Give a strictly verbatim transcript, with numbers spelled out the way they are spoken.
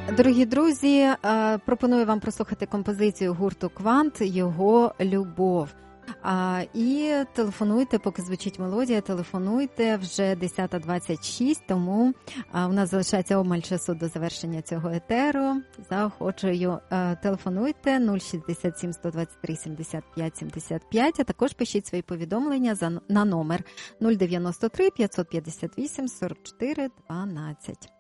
Дорогі друзі, пропоную вам прослухати композицію гурту «Квант», його «Любов». І телефонуйте, поки звучить мелодія, телефонуйте, вже десята двадцять шість, тому у нас залишається обмаль часу до завершення цього етеру. Заохочую, телефонуйте нуль шістдесят сім сто двадцять три сімдесят п'ять сімдесят п'ять, а також пишіть свої повідомлення на номер нуль дев'яносто три п'ятсот п'ятдесят вісім сорок чотири дванадцять.